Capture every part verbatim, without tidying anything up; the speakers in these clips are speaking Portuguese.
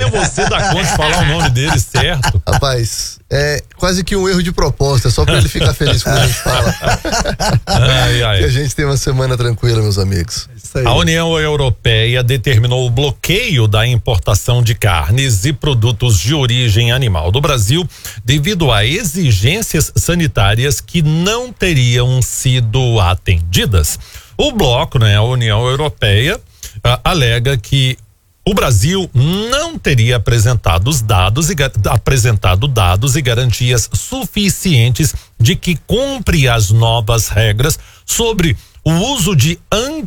dia você dá conta de falar o nome dele certo. Rapaz, é quase que um erro de proposta, só pra ele ficar feliz quando a gente fala. Ai, ai. Que a gente tem uma semana tranquila, meus amigos. Isso aí. A União Europeia determinou o bloqueio da importação de carnes e produtos de origem animal do Brasil devido a exigências sanitárias que não teriam sido atendidas. O bloco, né, a União Europeia, ah, alega que o Brasil não teria apresentado os dados e apresentado dados e garantias suficientes de que cumpre as novas regras sobre o uso de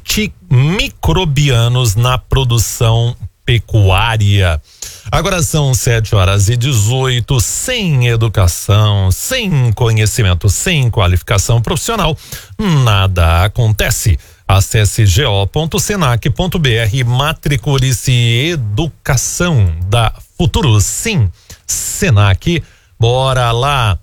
antimicrobianos na produção pecuária. Agora são sete horas e dezoito, sem educação, sem conhecimento, sem qualificação profissional, nada acontece. Acesse go ponto senac ponto br e matricule-se Educação da Futuro. Sim, Senac, bora lá.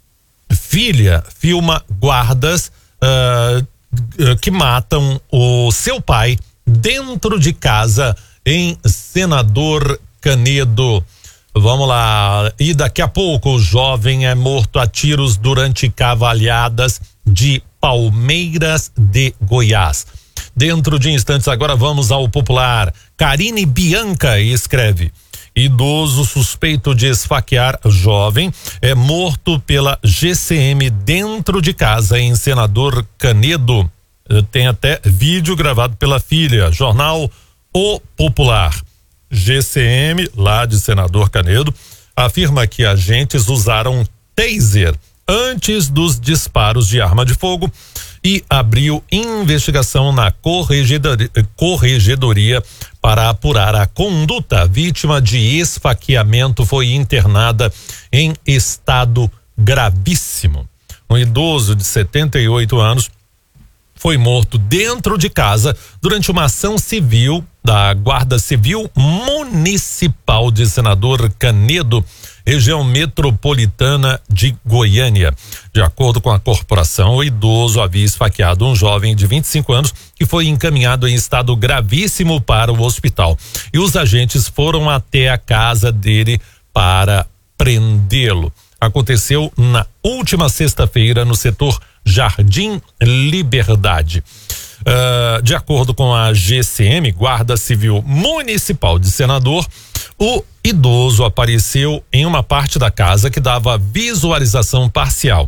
Filha filma guardas uh, que matam o seu pai dentro de casa em Senador Canedo. Vamos lá. E daqui a pouco o jovem é morto a tiros durante cavalhadas de Palmeiras de Goiás. Dentro de instantes agora vamos ao popular. Karine Bianca escreve: idoso suspeito de esfaquear jovem é morto pela G C M dentro de casa em Senador Canedo. Tem até vídeo gravado pela filha. Jornal O Popular. G C M, lá de Senador Canedo, afirma que agentes usaram taser antes dos disparos de arma de fogo e abriu investigação na corregedoria, corregedoria para apurar a conduta. A vítima de esfaqueamento foi internada em estado gravíssimo. Um idoso de setenta e oito anos foi morto dentro de casa durante uma ação civil da Guarda Civil Municipal de Senador Canedo, região metropolitana de Goiânia. De acordo com a corporação, o idoso havia esfaqueado um jovem de vinte e cinco anos que foi encaminhado em estado gravíssimo para o hospital. E os agentes foram até a casa dele para prendê-lo. Aconteceu na última sexta-feira no setor Jardim Liberdade. Uh, de acordo com a G C M, Guarda Civil Municipal de Senador, o idoso apareceu em uma parte da casa que dava visualização parcial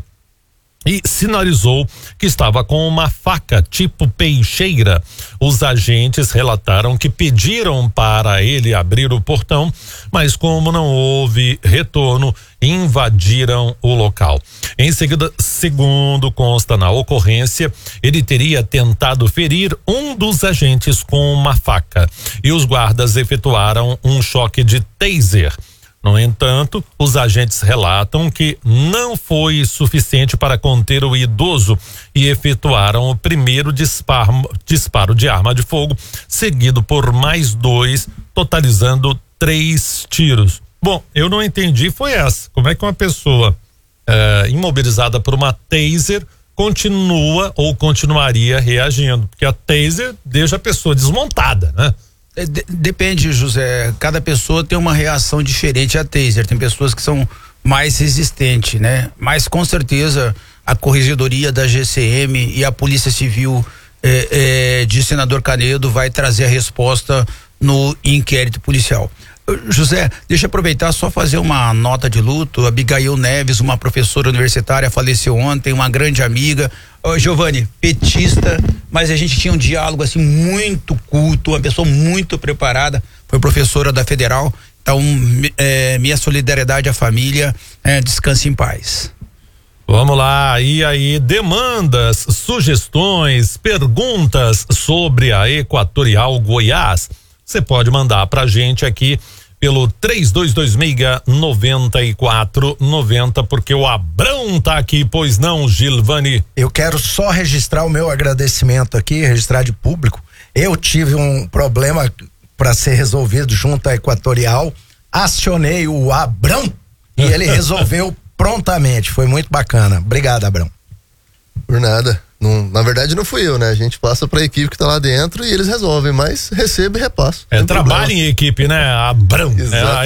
e sinalizou que estava com uma faca tipo peixeira. Os agentes relataram que pediram para ele abrir o portão, mas como não houve retorno, invadiram o local. Em seguida, segundo consta na ocorrência, ele teria tentado ferir um dos agentes com uma faca e os guardas efetuaram um choque de taser. No entanto, os agentes relatam que não foi suficiente para conter o idoso e efetuaram o primeiro disparo, disparo de arma de fogo, seguido por mais dois, totalizando três tiros. Bom, eu não entendi foi essa. Como é que uma pessoa é, imobilizada por uma taser continua ou continuaria reagindo? Porque a taser deixa a pessoa desmontada, né? Depende, José. Cada pessoa tem uma reação diferente à taser. Tem pessoas que são mais resistentes, né? Mas com certeza a corregedoria da G C M e a Polícia Civil é, é, de Senador Canedo vai trazer a resposta no inquérito policial. José, deixa eu aproveitar só fazer uma nota de luto. Abigail Neves, uma professora universitária, faleceu ontem, uma grande amiga. Ô, Giovanni, petista, mas a gente tinha um diálogo assim muito culto, uma pessoa muito preparada, foi professora da Federal. Então, é, minha solidariedade à família, é, descanse em paz. Vamos lá, e aí, demandas, sugestões, perguntas sobre a Equatorial Goiás, você pode mandar pra gente aqui pelo três dois dois seis, nove quatro nove zero, porque o Abrão tá aqui, pois não, Gilvani? Eu quero só registrar o meu agradecimento aqui, registrar de público. Eu tive um problema para ser resolvido junto à Equatorial, acionei o Abrão e ele resolveu prontamente, foi muito bacana. Obrigado, Abrão. Por nada. Não, na verdade não fui eu, né? A gente passa pra equipe que tá lá dentro e eles resolvem, mas recebo e repasso. É trabalho em equipe, né? Abrão. Exato. É,